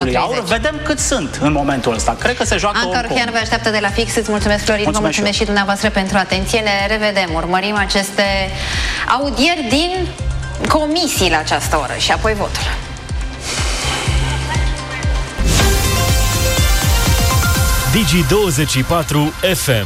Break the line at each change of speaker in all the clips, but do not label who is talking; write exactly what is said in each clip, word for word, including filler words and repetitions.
Fixului Aur. Vedem cât sunt în momentul ăsta. Cred că se joacă
Anca Orchean vă așteaptă de la Fix. Îți mulțumesc, Florin, mulțumesc vă mulțumesc și, și dumneavoastră pentru atenție. Ne revedem. Urmărim aceste audieri din comisii la această oră și apoi votul.
Digi douăzeci și patru F M.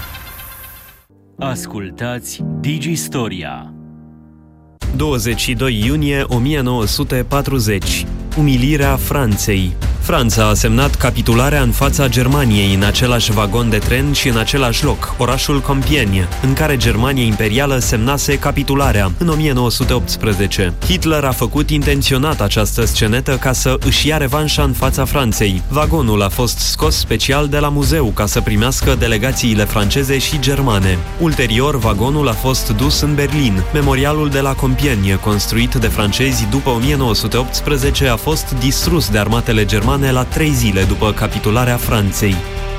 Ascultați Digi Storia.
douăzeci și doi iunie o mie nouă sute patruzeci. Umilirea Franței. Franța a semnat capitularea în fața Germaniei în același vagon de tren și în același loc, orașul Compiègne, în care Germania imperială semnase capitularea în o mie nouă sute optsprezece. Hitler a făcut intenționat această scenetă ca să își ia revanșa în fața Franței. Vagonul a fost scos special de la muzeu ca să primească delegațiile franceze și germane. Ulterior, vagonul a fost dus în Berlin. Memorialul de la Compiègne, construit de francezi după o mie nouă sute optsprezece, a fost distrus de armatele germane la trei zile după capitularea Franței.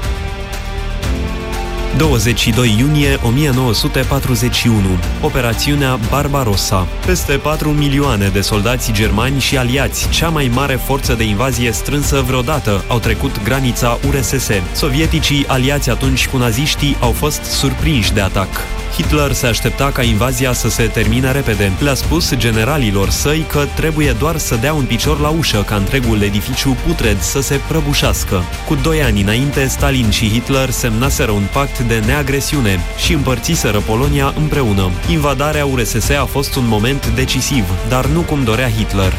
douăzeci și doi iunie o mie nouă sute patruzeci și unu. Operațiunea Barbarossa. Peste patru milioane de soldați germani și aliați, cea mai mare forță de invazie strânsă vreodată, au trecut granița U R S S. Sovieticii, aliați atunci cu naziștii, au fost surprinși de atac. Hitler se aștepta ca invazia să se termine repede. Le-a spus generalilor săi că trebuie doar să dea un picior la ușă ca întregul edificiu putred să se prăbușească. Cu doi ani înainte, Stalin și Hitler semnaseră un pact de neagresiune și împărțiseră Polonia împreună. Invadarea U R S S a fost un moment decisiv, dar nu cum dorea Hitler.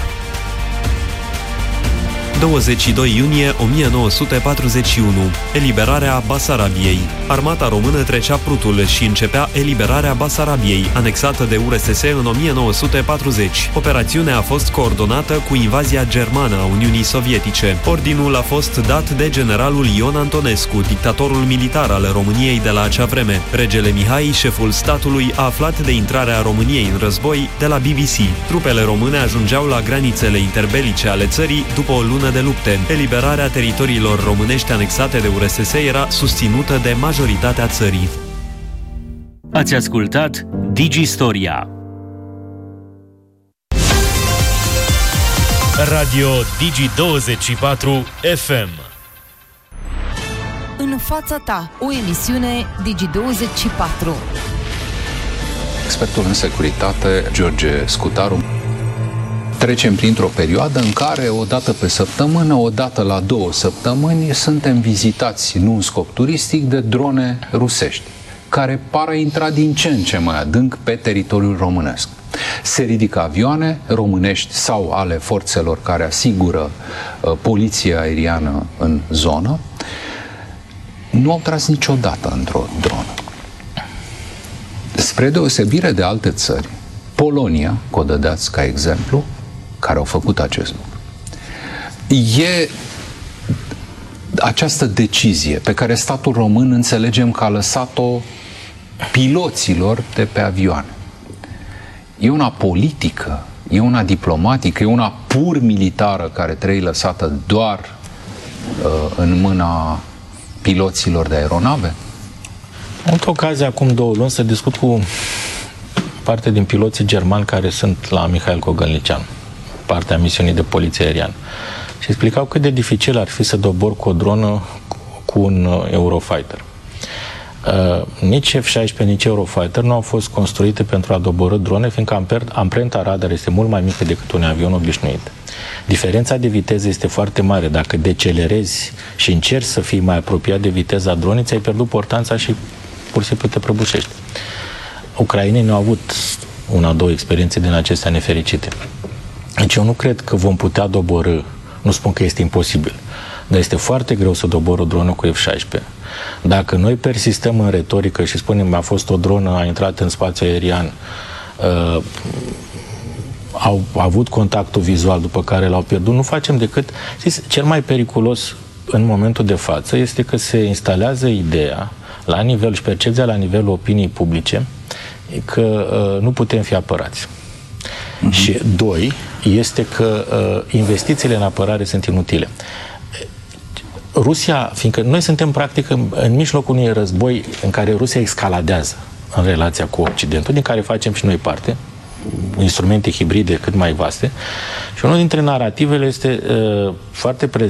douăzeci și doi iunie o mie nouă sute patruzeci și unu. Eliberarea Basarabiei. Armata română trecea Prutul și începea eliberarea Basarabiei, anexată de U R S S în o mie nouă sute patruzeci. Operațiunea a fost coordonată cu invazia germană a Uniunii Sovietice. Ordinul a fost dat de generalul Ion Antonescu, dictatorul militar al României de la acea vreme. Regele Mihai, șeful statului, a aflat de intrarea României în război de la B B C. Trupele române ajungeau la granițele interbelice ale țării după o lună de lupte. Eliberarea teritoriilor românești anexate de U R S S era susținută de majoritatea țării.
Ați ascultat Digi Storia. Radio Digi douăzeci și patru F M.
În fața ta, o emisiune Digi douăzeci și patru.
Expertul în securitate, George Scutaru. Trecem printr-o perioadă în care o dată pe săptămână, o dată la două săptămâni, suntem vizitați, nu în scop turistic, de drone rusești, care par a intra din ce în ce mai adânc pe teritoriul românesc. Se ridică avioane românești sau ale forțelor care asigură uh, poliția aeriană în zonă. Nu au tras niciodată într-o dronă. Spre deosebire de alte țări, Polonia, că o dădeați ca exemplu, care au făcut acest lucru. E această decizie pe care statul român înțelegem că a lăsat-o piloților de pe avioane. E una politică, e una diplomatică, e una pur militară care trebuie lăsată doar uh, în mâna piloților de aeronave?
Am avut ocazia acum două luni să discut cu parte din piloții germani care sunt la Mihail Cogălnician, partea misiunii de poliție aeriană. Și explicau cât de dificil ar fi să dobori cu o dronă cu un Eurofighter. Uh, nici F șaisprezece, nici Eurofighter nu au fost construite pentru a doborî drone, fiindcă amprenta radar este mult mai mică decât un avion obișnuit. Diferența de viteză este foarte mare. Dacă decelerezi și încerci să fii mai apropiat de viteza dronei, ți-ai pierdut portanța și pur și simplu te prăbușești. Ucrainenii nu au avut una, două experiențe din acestea nefericite. Deci eu nu cred că vom putea doborî, nu spun că este imposibil, dar este foarte greu să doborî o dronă cu F șaisprezece. Dacă noi persistăm în retorică și spunem a fost o dronă, a intrat în spațiu aerian, uh, au avut contactul vizual după care l-au pierdut, nu facem decât... Știți, cel mai periculos în momentul de față este că se instalează ideea la nivel și percepția la nivelul opiniei publice că uh, nu putem fi apărați. Uh-huh. Și doi, este că uh, investițiile în apărare sunt inutile. Rusia, fiindcă noi suntem practic în, în mijlocul unui război în care Rusia escaladează în relația cu Occidentul, din care facem și noi parte, instrumente hibride cât mai vaste, și unul dintre narativele este uh, foarte prezent